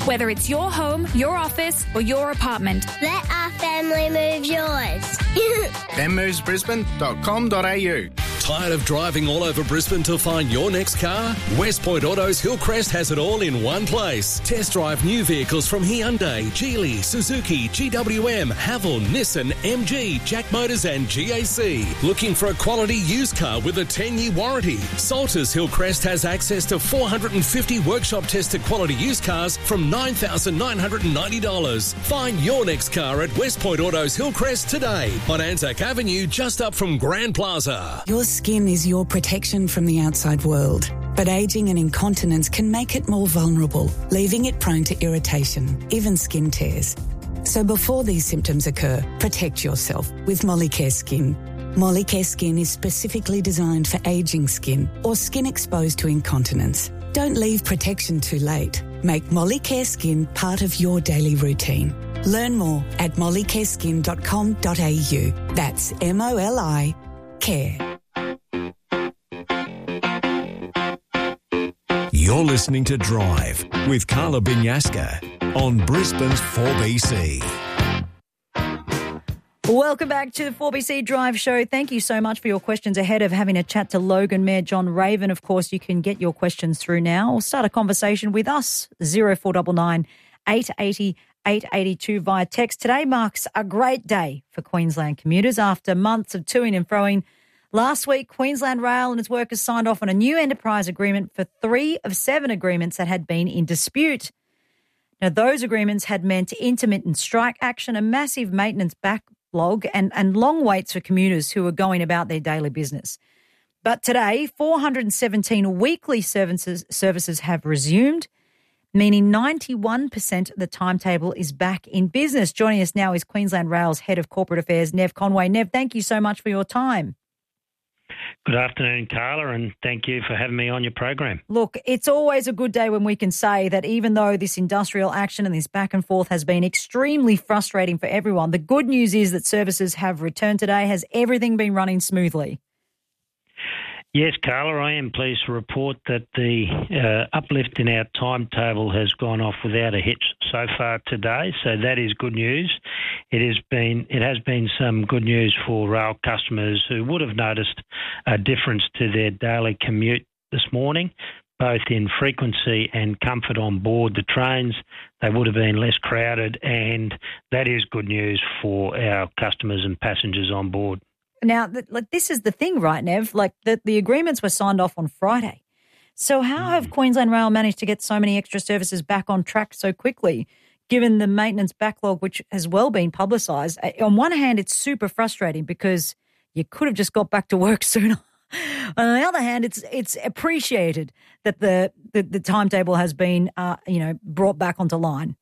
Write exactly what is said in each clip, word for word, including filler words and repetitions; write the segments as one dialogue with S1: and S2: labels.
S1: Whether it's your home, your office or your apartment.
S2: Let our family move yours.
S3: them moves brisbane dot com dot a u.
S4: Tired of driving all over Brisbane to find your next car? West Point Autos Hillcrest has it all in one place. Test drive new vehicles from Hyundai, Geely, Suzuki, G W M, Haval, Nissan, M G, Jack Motors and G A C. Looking for a quality used car with a ten-year warranty? Salters Hillcrest has access to four hundred fifty workshop-tested quality used cars from nine thousand nine hundred ninety dollars. Find your next car at West Point Autos Hillcrest today on Anzac Avenue, just up from Grand Plaza.
S5: Your skin is your protection from the outside world, but ageing and incontinence can make it more vulnerable, leaving it prone to irritation, even skin tears. So before these symptoms occur, protect yourself with Molicare Skin. Molicare Skin is specifically designed for ageing skin or skin exposed to incontinence. Don't leave protection too late. Make Molicare Skin part of your daily routine. Learn more at molicare skin dot com dot a u. That's M O L I care.
S6: You're listening to Drive with Carla Binyaska on Brisbane's four B C.
S7: Welcome back to the four B C Drive Show. Thank you so much for your questions ahead of having a chat to Logan Mayor John Raven. Of course, you can get your questions through now or start a conversation with us, zero four nine nine, eight eight zero, eight eight two via text. Today marks a great day for Queensland commuters after months of toing and froing. Last week, Queensland Rail and its workers signed off on a new enterprise agreement for three of seven agreements that had been in dispute. Now, those agreements had meant intermittent strike action, a massive maintenance backlog and, and long waits for commuters who were going about their daily business. But today, four hundred seventeen weekly services, services have resumed, meaning ninety-one percent of the timetable is back in business. Joining us now is Queensland Rail's Head of Corporate Affairs, Nev Conway. Nev, thank you so much for your time.
S8: Good afternoon, Carla, and thank you for having me on your program.
S7: Look, it's always a good day when we can say that even though this industrial action and this back and forth has been extremely frustrating for everyone, the good news is that services have returned today. Has everything been running smoothly?
S8: Yes, Carla, I am pleased to report that the uh, uplift in our timetable has gone off without a hitch so far today, so that is good news. It has been it has been some good news for rail customers who would have noticed a difference to their daily commute this morning, both in frequency and comfort on board the trains. They would have been less crowded, and that is good news for our customers and passengers on board.
S7: Now, like this is the thing, right, Nev? Like the, the agreements were signed off on Friday. So how have Queensland Rail managed to get so many extra services back on track so quickly, given the maintenance backlog, which has well been publicised? On one hand, it's super frustrating because you could have just got back to work sooner. On the other hand, it's it's appreciated that the, the, the timetable has been, uh, you know, brought back onto line.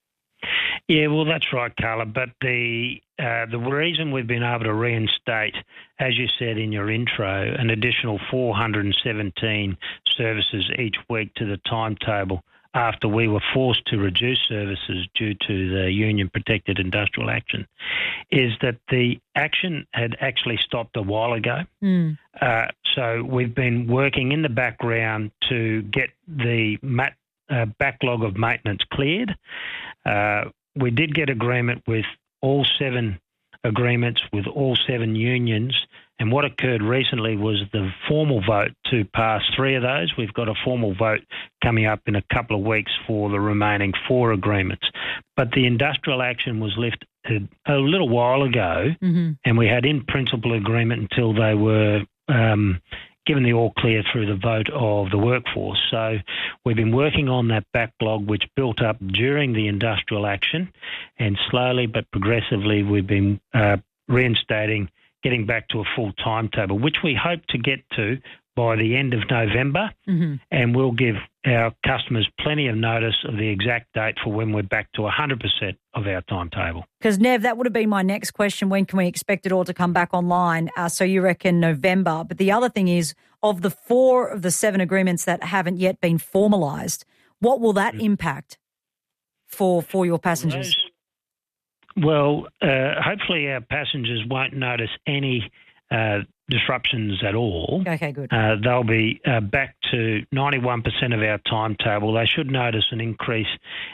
S8: Yeah, well, that's right, Carla. But the uh, the reason we've been able to reinstate, as you said in your intro, an additional four hundred seventeen services each week to the timetable after we were forced to reduce services due to the union-protected industrial action, is that the action had actually stopped a while ago.
S7: Mm.
S8: Uh, so we've been working in the background to get the mat, uh, backlog of maintenance cleared. Uh, we did get agreement with all seven agreements with all seven unions, and what occurred recently was the formal vote to pass three of those. We've got a formal vote coming up in a couple of weeks for the remaining four agreements. But the industrial action was lifted a little while ago,
S7: mm-hmm.
S8: and we had in principle agreement until they were um, given the all clear through the vote of the workforce. So we've been working on that backlog which built up during the industrial action, and slowly but progressively we've been uh, reinstating, getting back to a full timetable, which we hope to get to by the end of November,
S7: mm-hmm.
S8: and we'll give our customers plenty of notice of the exact date for when we're back to one hundred percent of our timetable.
S7: Because, Nev, that would have been my next question. When can we expect it all to come back online? Uh, so you reckon November. But the other thing is, of the four of the seven agreements that haven't yet been formalised, what will that mm-hmm. impact for, for your passengers?
S8: Those, well, uh, hopefully our passengers won't notice any uh, disruptions at all.
S7: Okay, good.
S8: Uh, they'll be uh, back to ninety-one percent of our timetable. They should notice an increase